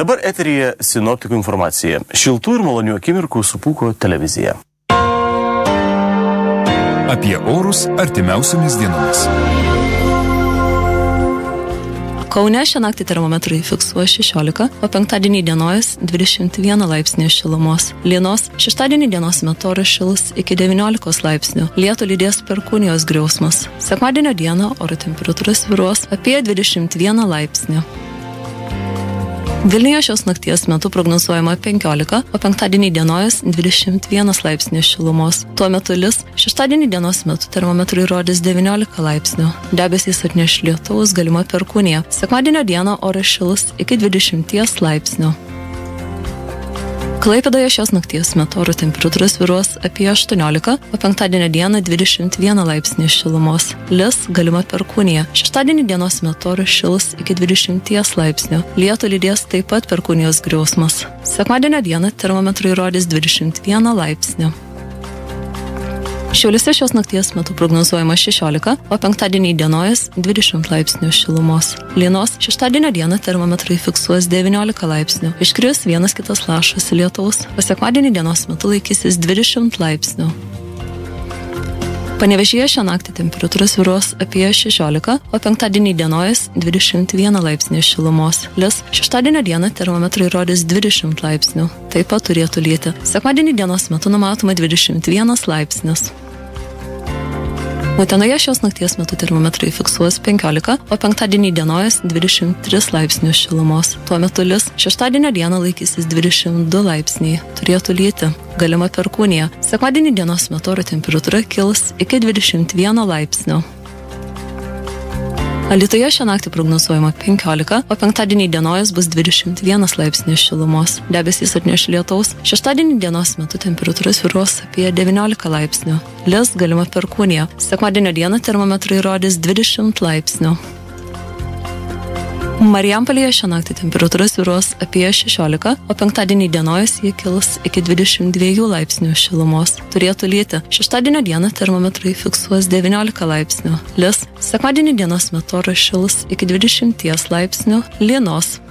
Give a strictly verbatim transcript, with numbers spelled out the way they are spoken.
Dabar eteryje sinoptikų informacija. Šiltų ir malonių akimirkų su Pūko televizija. Apie orus artimiausiomis dienomis. Kaune šią naktį termometrai fiksuoja šešiolika, o penktadienį dienojas dvidešimt vieną laipsnį šilumos. Lienos šeštadienį dienos metu oras šils iki devyniolikos laipsnių. Lietų lydės perkūnijos griausmas. Sekmadienio dieną oro temperatūra svyruos apie dvidešimt vieną laipsnį. Vilniuje šios nakties metu prognozuojama penkiolika, o penktadienį dienojas dvidešimt vienas laipsnis šilumos. Tuo metu lis šeštadienį dienos metu termometrai rodys devyniolika laipsnių. Debesys atneš lietaus, galima perkūnija. Sekmadienio dieną oras šils iki dvidešimt laipsnių. Klaipėdoje šios nakties metu oro temperatūra svyruos apie aštuoniolika, o penktadienio dieną dvidešimt vieną laipsnį šilumos. Lis galima perkūnija. Šeštadienį dienos metu oras šils iki dvidešimt laipsnių. Lietų lydės taip pat perkūnijos griausmas. Sekmadienio dieną termometrai rodys dvidešimt vieną laipsnį. Šiauliuose šios nakties metu prognozuojama šešiolika, o penktadienį dienojas dvidešimt laipsnių šilumos. Lienos šeštadienio dieną termometrai fiksuos devyniolika laipsnių. Iškris vienas kitas lašas lietaus, o sekmadienį dienos metu laikysis dvidešimt laipsnių. Panevėžyje šią naktį temperatūra svyruos apie šešiolika, o penktadienį dienojas dvidešimt vieną laipsnį šilumos. Lis šeštadienio dieną termometrai rodys dvidešimt laipsnių. Taip pat turėtų lyti. Sekmadienį dienos metu numatoma dvidešimt vienas laipsnis. Utenoje šios nakties metu termometrai fiksuos penkiolika, o penktadienį dienojas dvidešimt tris laipsnių šilumos. Tuo metu lis šeštadienio dieną laikysis dvidešimt du laipsniai. Turėtų lyti. Galima perkūnija. Sekmadienį dienos metu oro temperatūra kils iki dvidešimt vieno laipsnio. Alytuje šią naktį prognozuojama penkiolika, o penktadienį dienojas bus dvidešimt vienas laipsnis šilumos. Debesys atneš lietaus. Šeštadienį dienos metu temperatūra svyruos apie devyniolika laipsnių. Lis galima perkūnija. Sekmadienio dieną termometrai rodys dvidešimt laipsnių. Marijampolėje šią naktį temperatūra svyruos apie šešiolika, o penktadienį dienojas jie kils iki dvidešimt dviejų laipsnių šilumos. Turėtų lyti. Šeštadienio dieną termometrai fiksuos devyniolika laipsnių. Lis sekmadienį dienos metu oras šils iki dvidešimt laipsnių. Lienos.